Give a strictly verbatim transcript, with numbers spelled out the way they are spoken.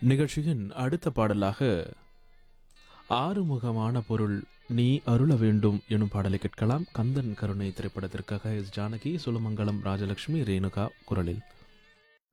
நிகழ்ச்சியின் அடுத்த பாடலாக ஆறுமுகமான பொருள் நீ அருள வேண்டும் எனும் பாடலை கேட்கலாம். கந்தன் கருணை திரைப்படத்திற்காக எஸ் ஜானகி, சுலமங்கலம் ராஜலட்சுமி, ரேணுகா குரலில்.